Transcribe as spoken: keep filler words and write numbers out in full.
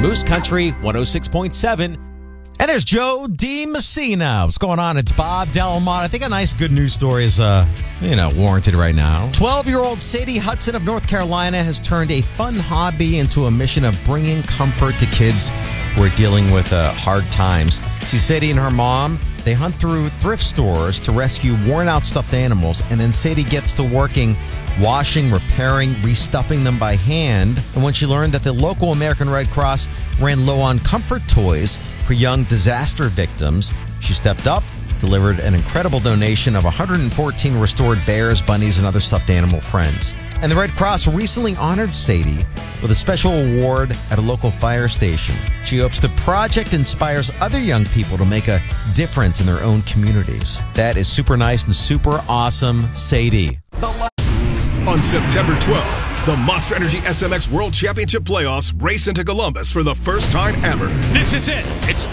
Moose Country one oh six point seven. And there's Joe D. Messina. What's going on? It's Bob Delmont. I think a nice good news story is, uh, you know, warranted right now. twelve-year-old Sadie Hudson of North Carolina has turned a fun hobby into a mission of bringing comfort to kids who are dealing with uh, hard times. See, Sadie and her mom, they hunt through thrift stores to rescue worn-out stuffed animals, and then Sadie gets to working washing, repairing, restuffing them by hand. And when she learned that the local American Red Cross ran low on comfort toys for young disaster victims, she stepped up, delivered an incredible donation of one hundred fourteen restored bears, bunnies, and other stuffed animal friends. And the Red Cross recently honored Sadie with a special award at a local fire station. She hopes the project inspires other young people to make a difference in their own communities. That is super nice and super awesome, Sadie. On September twelfth, the Monster Energy S M X World Championship Playoffs race into Columbus for the first time ever. This is it. It's